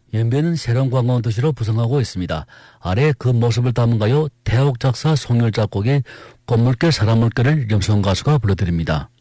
연변은 새로운 관광 도시로 부상하고 있습니다. 아래 그 모습을 담은 가요 대옥 작사 송열 작곡의 꽃물길 사람물길을 염소원 가수가 불러드립니다.